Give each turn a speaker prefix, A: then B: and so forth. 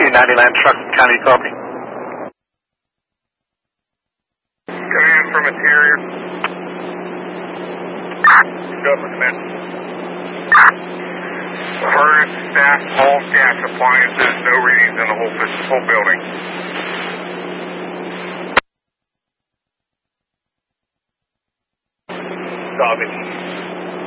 A: 90 Land Truck County, copy.
B: Command from interior. Go for command. Harness, staff, all gas appliances, no readings in the whole building. Copy.